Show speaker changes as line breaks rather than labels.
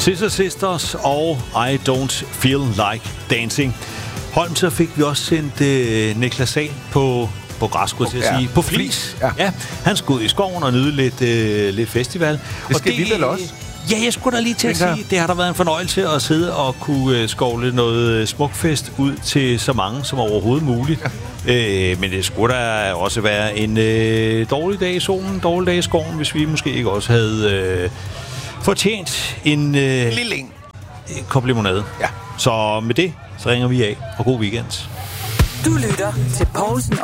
Sister Sisters og I Don't Feel Like Dancing. Holm, så fik vi også sendt Niklas Sahl på græs, skulle jeg sige. På flis. Ja. Han skulle ud i skoven og nyde lidt festival.
Det skal vi vel også?
Ja, jeg skulle da lige til at sige, det har da været en fornøjelse at sidde og kunne skovle noget smukfest ud til så mange som overhovedet muligt. Men det skulle da også være en dårlig dag i solen, dårlig dag i skoven, hvis vi måske ikke også havde fortjent en
lille en
kop limonade.
Ja.
Så med det, så ringer vi af, og god weekend.
Du lytter til Poulsen